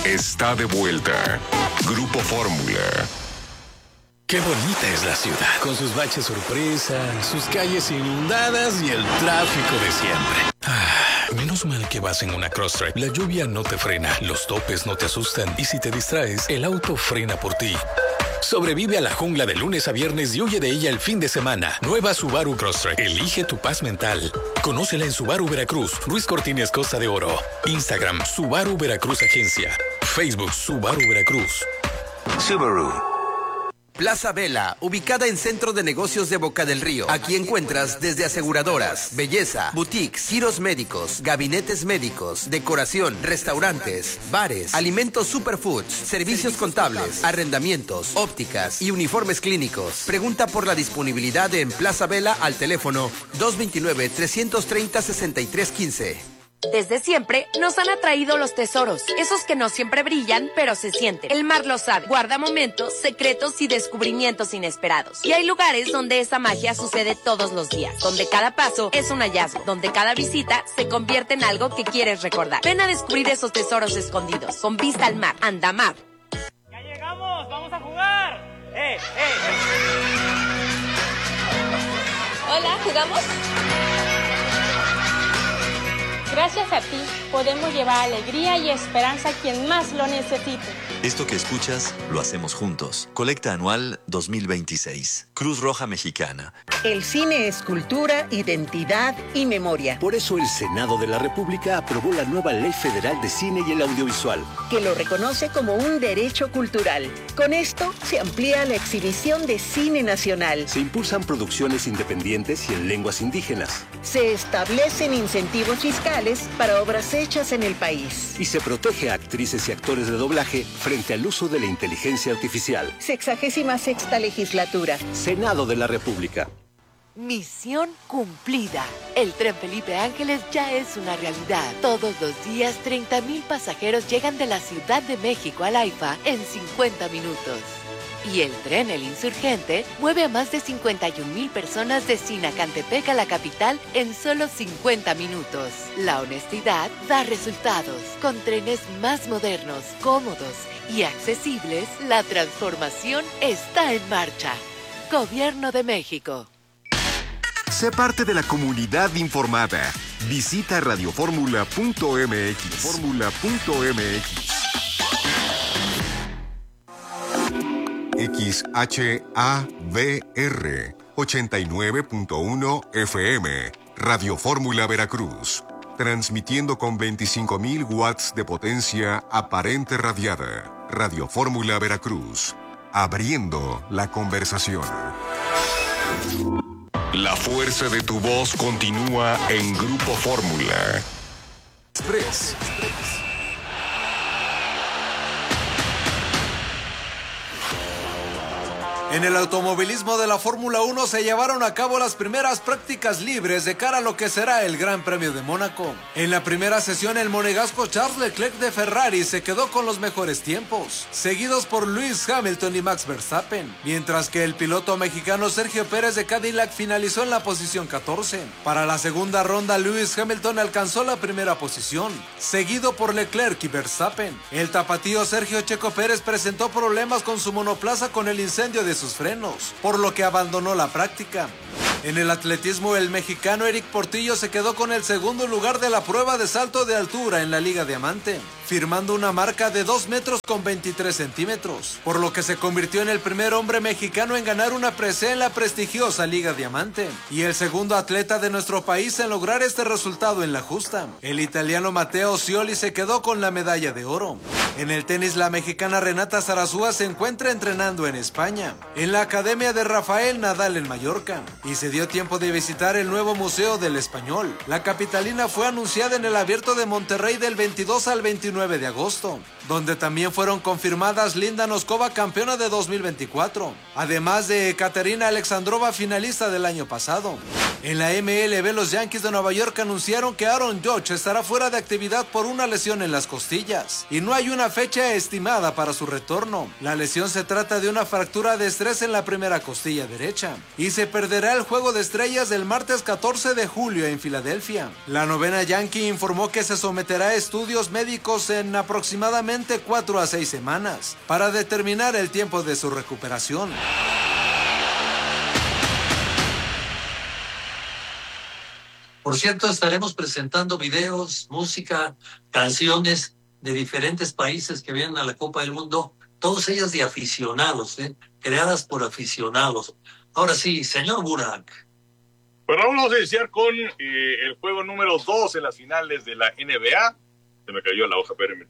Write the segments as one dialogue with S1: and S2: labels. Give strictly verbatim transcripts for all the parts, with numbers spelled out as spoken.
S1: está de vuelta. Grupo Fórmula.
S2: Qué bonita es la ciudad, con sus baches sorpresa, sus calles inundadas y el tráfico de siempre. Ah, menos mal que vas en una Crosstrek. La lluvia no te frena, los topes no te asustan y si te distraes, el auto frena por ti. Sobrevive a la jungla de lunes a viernes y huye de ella el fin de semana. Nueva Subaru Crosstrek. Elige tu paz mental. Conócela en Subaru Veracruz. Ruiz Cortines Costa de Oro. Instagram Subaru Veracruz Agencia. Facebook Subaru Veracruz.
S3: Subaru.
S4: Plaza Vela, ubicada en Centro de Negocios de Boca del Río. Aquí encuentras desde aseguradoras, belleza, boutiques, giros médicos, gabinetes médicos, decoración, restaurantes, bares, alimentos superfoods, servicios contables, arrendamientos, ópticas y uniformes clínicos. Pregunta por la disponibilidad en Plaza Vela al teléfono dos dos nueve, tres tres cero, seis tres uno cinco.
S5: Desde siempre nos han atraído los tesoros, esos que no siempre brillan, pero se sienten. El mar lo sabe, guarda momentos, secretos y descubrimientos inesperados. Y hay lugares donde esa magia sucede todos los días, donde cada paso es un hallazgo, donde cada visita se convierte en algo que quieres recordar. Ven a descubrir esos tesoros escondidos, con vista al mar, Andamar.
S6: ¡Ya llegamos! ¡Vamos a jugar! ¡Eh, eh!
S7: Hola, ¿jugamos? Gracias a ti, podemos llevar alegría y esperanza a quien más lo necesite.
S8: Esto que escuchas, lo hacemos juntos. Colecta Anual dos mil veintiséis. Cruz Roja Mexicana.
S9: El cine es cultura, identidad y memoria.
S10: Por eso el Senado de la República aprobó la nueva Ley Federal de Cine y el Audiovisual,
S9: que lo reconoce como un derecho cultural. Con esto se amplía la exhibición de cine nacional.
S10: Se impulsan producciones independientes y en lenguas indígenas.
S9: Se establecen incentivos fiscales para obras hechas en el país.
S10: Y se protege a actrices y actores de doblaje frente al uso de la inteligencia artificial.
S9: Sexagésima sexta legislatura.
S10: Senado de la República.
S11: Misión cumplida. El tren Felipe Ángeles ya es una realidad. Todos los días, treinta mil pasajeros llegan de la Ciudad de México al AIFA en cincuenta minutos. Y el tren El Insurgente mueve a más de cincuenta y un mil personas de Sinacantepec a la capital en solo cincuenta minutos. La honestidad da resultados. Con trenes más modernos, cómodos y accesibles, la transformación está en marcha. Gobierno de México.
S12: Sé parte de la comunidad informada. Visita radioformula punto m x. Fórmula punto m x. X H A V R ochenta y nueve punto uno F M. Radio Fórmula Veracruz. Transmitiendo con veinticinco mil watts de potencia aparente radiada. Radio Fórmula Veracruz. Abriendo la conversación.
S1: La fuerza de tu voz continúa en Grupo Fórmula.
S12: Express.
S13: En el automovilismo de la Fórmula uno se llevaron a cabo las primeras prácticas libres de cara a lo que será el Gran Premio de Mónaco. En la primera sesión el monegasco Charles Leclerc de Ferrari se quedó con los mejores tiempos, seguidos por Lewis Hamilton y Max Verstappen, mientras que el piloto mexicano Sergio Pérez de Cadillac finalizó en la posición catorce. Para la segunda ronda Lewis Hamilton alcanzó la primera posición, seguido por Leclerc y Verstappen. El tapatío Sergio Checo Pérez presentó problemas con su monoplaza con el incendio de sus frenos, por lo que abandonó la práctica. En el atletismo, el mexicano Eric Portillo se quedó con el segundo lugar de la prueba de salto de altura en la Liga Diamante, firmando una marca de dos metros con veintitrés centímetros, por lo que se convirtió en el primer hombre mexicano en ganar una presea en la prestigiosa Liga Diamante, y el segundo atleta de nuestro país en lograr este resultado en la justa. El italiano Matteo Scioli se quedó con la medalla de oro. En el tenis, la mexicana Renata Zarazúa se encuentra entrenando en España, en la Academia de Rafael Nadal en Mallorca, y se dio tiempo de visitar el nuevo Museo del Español. La capitalina fue anunciada en el Abierto de Monterrey del veintidós al veintinueve de agosto, donde también fueron confirmadas Linda Noskova, campeona de dos mil veinticuatro, además de Katerina Alexandrova, finalista del año pasado. En la M L B, los Yankees de Nueva York anunciaron que Aaron Judge estará fuera de actividad por una lesión en las costillas, y no hay una fecha estimada para su retorno. La lesión se trata de una fractura de estrés en la primera costilla derecha, y se perderá el Juego de Estrellas del martes catorce de julio en Filadelfia. La novena Yankee informó que se someterá a estudios médicos en aproximadamente aproximadamente cuatro a seis semanas para determinar el tiempo de su recuperación.
S3: Por cierto, estaremos presentando videos, música, canciones de diferentes países que vienen a la Copa del Mundo, todas ellas de aficionados, ¿eh? creadas por aficionados. Ahora sí, señor Burak.
S14: Bueno, vamos a iniciar con eh, el juego número dos en las finales de la N B A. Se me cayó la hoja, espérenme.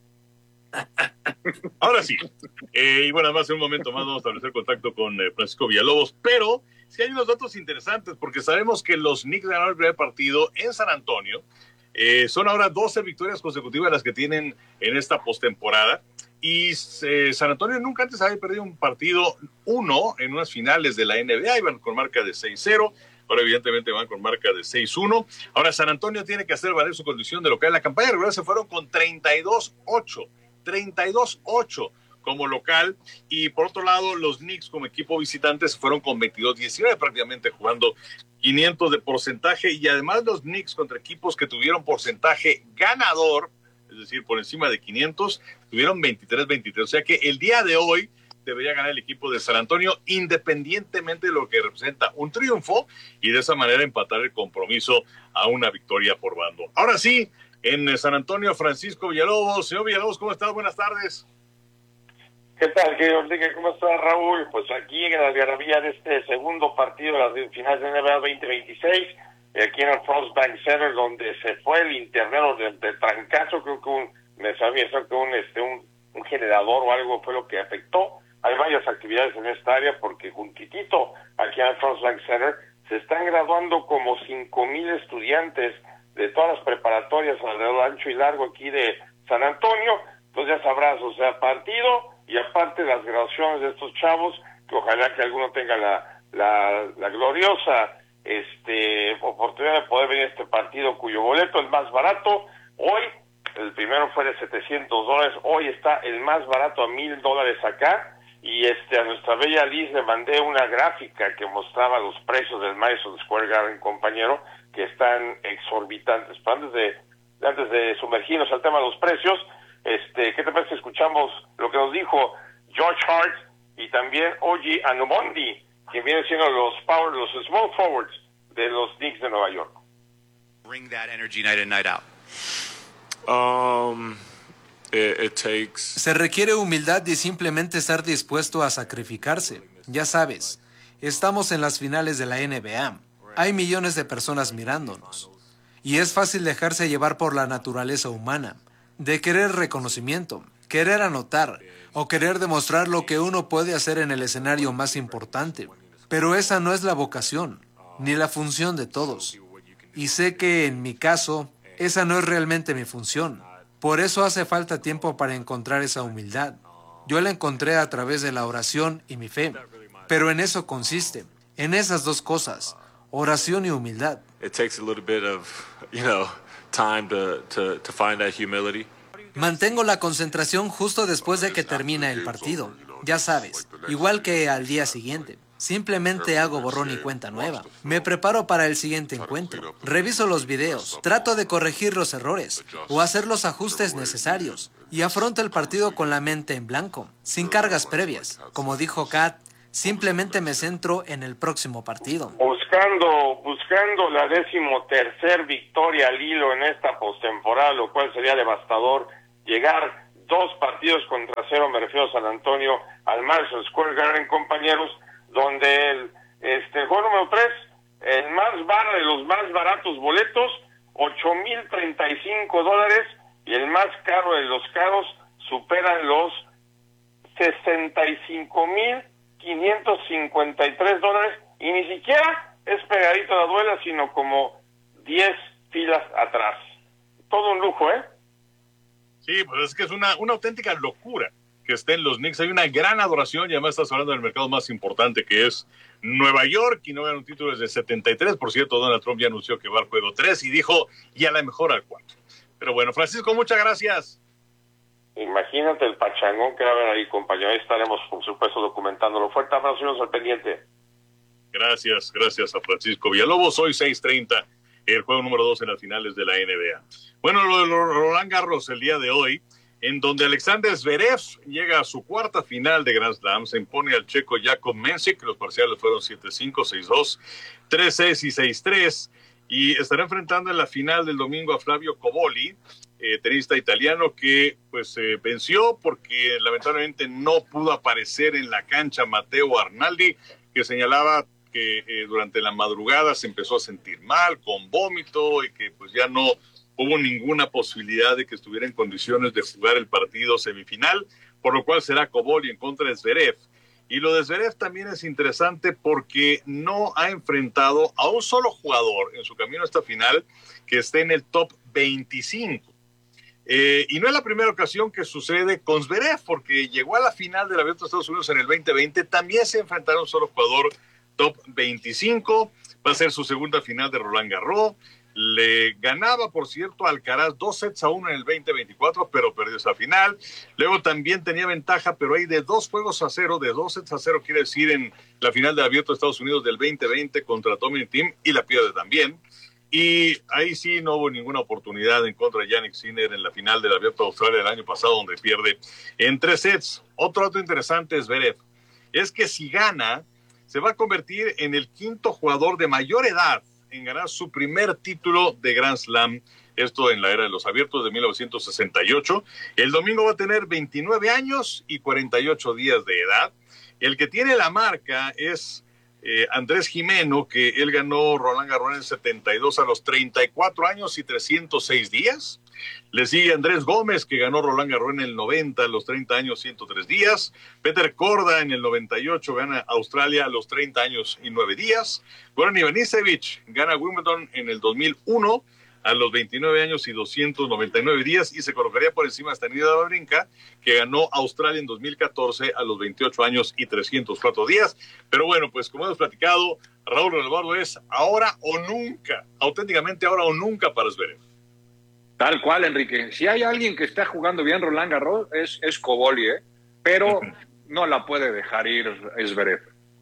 S14: Ahora sí. Eh, y bueno, además en un momento más vamos a establecer contacto con eh, Francisco Villalobos, pero sí hay unos datos interesantes, porque sabemos que los Knicks ganaron el primer partido en San Antonio. Eh, son ahora doce victorias consecutivas las que tienen en esta postemporada. Y eh, San Antonio nunca antes había perdido un partido uno en unas finales de la N B A. Iban con marca de seis cero. Ahora evidentemente van con marca de seis uno. Ahora San Antonio tiene que hacer valer su condición de local. En la campaña regular se fueron con treinta y dos ocho. treinta y dos ocho como local. Y por otro lado, los Knicks como equipo visitante se fueron con veintidós diecinueve, prácticamente jugando quinientos de porcentaje. Y además los Knicks contra equipos que tuvieron porcentaje ganador, es decir, por encima de quinientos, tuvieron veintitrés veintitrés. O sea que el día de hoy debería ganar el equipo de San Antonio, independientemente de lo que representa un triunfo, y de esa manera empatar el compromiso a una victoria por bando. Ahora sí, en San Antonio, Francisco Villalobos. Señor Villalobos, ¿cómo estás? Buenas tardes.
S15: ¿Qué tal, querido Enrique? ¿Cómo estás, Raúl? Pues aquí en la algarabía de este segundo partido de las finales de N B A veinte veintiséis, aquí en el Frost Bank Center, donde se fue el internet del, del trancazo. Creo que un, me sabía eso, que un, este, un, un generador o algo fue lo que afectó. Hay varias actividades en esta área, porque juntitito aquí en el Frost Bank Center se están graduando como cinco mil estudiantes de todas las preparatorias alrededor ancho y largo aquí de San Antonio. Entonces ya sabrás, o sea, partido y aparte las graduaciones de estos chavos, que ojalá que alguno tenga la, la, la gloriosa este oportunidad de poder venir a este partido, cuyo boleto, el más barato, hoy, el primero fue de setecientos dólares, hoy está el más barato a mil dólares acá. Y este a nuestra bella Liz le mandé una gráfica que mostraba los precios del Madison Square Garden, compañero, que están exorbitantes. Pero antes de, antes de sumergirnos al tema de los precios, este, ¿qué te parece si escuchamos lo que nos dijo George Hart y también Oji Anunoby, quien viene siendo los power, los small forwards de los Knicks de Nueva York?
S16: Bring that energy night in, night out.
S17: Um, it, it takes...
S13: Se requiere humildad y simplemente estar dispuesto a sacrificarse. Ya sabes, estamos en las finales de la N B A. Hay millones de personas mirándonos. Y es fácil dejarse llevar por la naturaleza humana, de querer reconocimiento, querer anotar o querer demostrar lo que uno puede hacer en el escenario más importante. Pero esa no es la vocación, ni la función de todos. Y sé que en mi caso, esa no es realmente mi función. Por eso hace falta tiempo para encontrar esa humildad. Yo la encontré a través de la oración y mi fe. Pero en eso consiste, en esas dos cosas, oración y humildad.
S17: It takes a little bit of, you know, time to, to, to find that humility.
S13: Mantengo la concentración justo después de que termina el partido. Ya sabes, igual que al día siguiente. Simplemente hago borrón y cuenta nueva. Me preparo para el siguiente encuentro. Reviso los videos, trato de corregir los errores o hacer los ajustes necesarios y afronto el partido con la mente en blanco, sin cargas previas. Como dijo Kat, simplemente me centro en el próximo partido.
S15: Buscando, buscando la decimotercer victoria al hilo en esta postemporada, lo cual sería devastador. Llegar dos partidos contra cero, me refiero a San Antonio, al Madison Square Garden, compañeros, donde el, este, el juego número tres, el más bar de los más baratos boletos, ocho mil treinta y cinco dólares, y el más caro de los caros superan los sesenta y cinco mil quinientos cincuenta y tres dólares, y ni siquiera es pegadito a la duela, sino como diez filas atrás. Todo un lujo, ¿eh?
S14: Sí, pues es que es una, una auténtica locura que estén los Knicks. Hay una gran adoración y además estás hablando del mercado más importante, que es Nueva York, y no ganan un título desde setenta y tres. Por cierto, Donald Trump ya anunció que va al juego tres y dijo, y a la mejor al cuatro. Pero bueno, Francisco, muchas gracias.
S15: Imagínate el pachangón que va a haber ahí, compañero. Ahí estaremos, por supuesto, documentándolo. Fuerte abrazo y al pendiente.
S14: Gracias, gracias a Francisco Villalobos. Hoy seis treinta, el juego número dos en las finales de la N B A. Bueno, lo de Roland Garros el día de hoy, en donde Alexander Zverev llega a su cuarta final de Grand Slam, se impone al checo Jakub Mensik, los parciales fueron siete cinco, seis dos, tres seis y seis tres, y estará enfrentando en la final del domingo a Flavio Cobolli, eh, tenista italiano que pues eh, venció porque lamentablemente no pudo aparecer en la cancha Matteo Arnaldi, que señalaba que eh, durante la madrugada se empezó a sentir mal, con vómito, y que pues ya no hubo ninguna posibilidad de que estuviera en condiciones de jugar el partido semifinal, por lo cual será Cobolli en contra de Zverev. Y lo de Zverev también es interesante porque no ha enfrentado a un solo jugador en su camino a esta final que esté en el top veinticinco. Eh, y no es la primera ocasión que sucede con Zverev, porque llegó a la final del Abierto de Estados Unidos en el veinte veinte, también se enfrentaron a un solo jugador top veinticinco, va a ser su segunda final de Roland Garros. Le ganaba, por cierto, a Alcaraz dos sets a uno en el veinte veinticuatro, pero perdió esa final. Luego también tenía ventaja, pero hay de dos juegos a cero, de dos sets a cero, quiere decir, en la final de Abierto de Estados Unidos del veinte veinte contra Dominic Thiem, y la pierde también. Y ahí sí no hubo ninguna oportunidad en contra de Jannik Sinner en la final del Abierto de Australia el año pasado, donde pierde en tres sets. Otro dato interesante es Zverev, es que si gana, se va a convertir en el quinto jugador de mayor edad en ganar su primer título de Grand Slam, esto en la era de los abiertos de mil novecientos sesenta y ocho. El domingo va a tener veintinueve años y cuarenta y ocho días de edad. El que tiene la marca es eh, Andrés Jimeno, que él ganó Roland Garros en setenta y dos a los treinta y cuatro años y trescientos seis días. Le sigue Andrés Gómez, que ganó Roland Garros en el noventa a los treinta años, ciento tres días. Peter Korda en el noventa y ocho gana Australia a los treinta años y nueve días. Goran Ivanisevic gana Wimbledon en el dos mil uno a los veintinueve años y doscientos noventa y nueve días, y se colocaría por encima de Stanislas Wawrinka, que ganó Australia en dos mil catorce a los veintiocho años y trescientos cuatro días. Pero bueno, pues como hemos platicado, Raúl Alvarado, es ahora o nunca, auténticamente ahora o nunca para Zverev.
S18: Tal cual, Enrique. Si hay alguien que está jugando bien Roland Garros, es, es Cobolli, ¿eh? Pero no la puede dejar ir Zverev.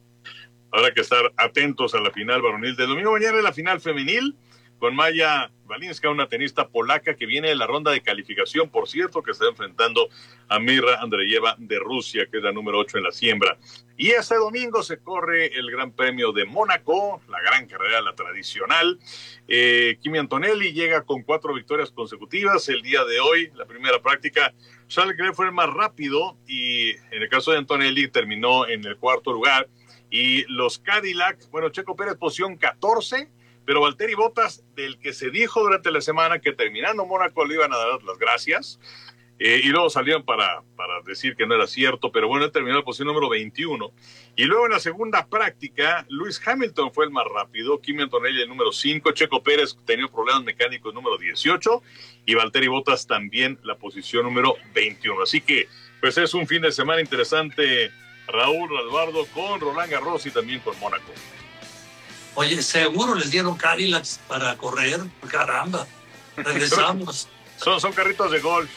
S14: Habrá que estar atentos a la final varonil del domingo. Mañana es la final femenil, con Maya Walinska, una tenista polaca que viene de la ronda de calificación, por cierto, que está enfrentando a Mirra Andreeva de Rusia, que es la número ocho en la siembra. Y este domingo se corre el Gran Premio de Mónaco, la gran carrera, la tradicional. Eh, Kimi Antonelli llega con cuatro victorias consecutivas. El día de hoy, la primera práctica, Charles Leclerc fue el más rápido, y en el caso de Antonelli terminó en el cuarto lugar. Y los Cadillac, bueno, Checo Pérez posición catorce, pero Valtteri Bottas, del que se dijo durante la semana que terminando Mónaco le iban a dar las gracias, eh, y luego salieron para, para decir que no era cierto, pero bueno, él terminó en la posición número veintiuno. Y luego en la segunda práctica, Lewis Hamilton fue el más rápido, Kimi Antonelli el número cinco, Checo Pérez tenía problemas mecánicos número dieciocho, y Valtteri Bottas también la posición número veintiuno. Así que, pues es un fin de semana interesante, Raúl Alvarado, con Roland Garros y también con Mónaco.
S3: Oye, seguro les dieron Cadillacs para correr. Caramba, regresamos.
S14: son, son carritos de golf.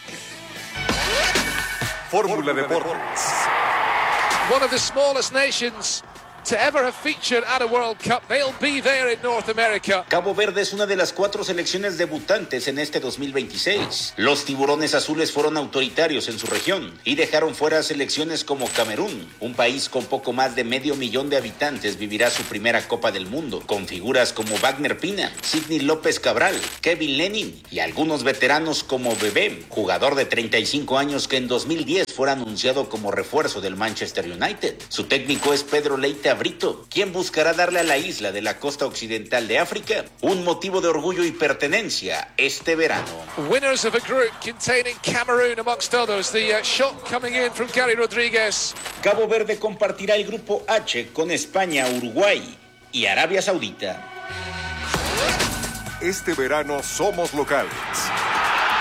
S12: Fórmula Deportes.
S19: One of the smallest nations to ever have featured at a World Cup. They'll be there in North America.
S20: Cabo Verde es una de las cuatro selecciones debutantes en este dos mil veintiséis. Los tiburones azules fueron autoritarios en su región y dejaron fuera a selecciones como Camerún. Un país con poco más de medio millón de habitantes vivirá su primera Copa del Mundo, con figuras como Wagner Pina, Sidney López Cabral, Kevin Lenin y algunos veteranos como Bebé, jugador de treinta y cinco años que en dos mil diez fue anunciado como refuerzo del Manchester United. Su técnico es Pedro Leite Brito, quien buscará darle a la isla de la costa occidental de África un motivo de orgullo y pertenencia este verano.
S19: Winners of a group containing Cameroon amongst others. The uh, shot coming in from Gary Rodríguez.
S20: Cabo Verde compartirá el grupo H con España, Uruguay y Arabia Saudita.
S12: Este verano somos locales.